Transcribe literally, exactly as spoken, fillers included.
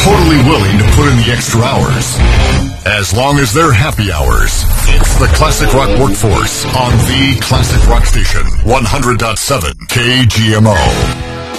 totally willing to put in the extra hours. As long as they're happy hours. It's the Classic Rock Workforce on the Classic Rock Station, one hundred point seven K G M O.